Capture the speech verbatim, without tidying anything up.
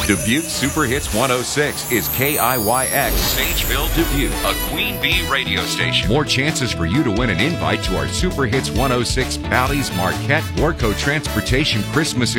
Dubuque Super Hits one oh six is K I Y X, Sageville, Dubuque, a Queen Bee radio station. More chances for you to win an invite to our Super Hits one oh six Bally's Marquette Warco Transportation Christmas